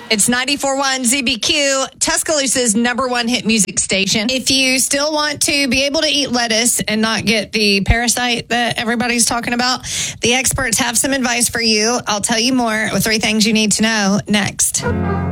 It's 94.1 ZBQ, Tuscaloosa's #1 hit music station. If you still want to be able to eat lettuce and not get the parasite that everybody's talking about, the experts have some advice for you. I'll tell you more with 3 things you need to know next.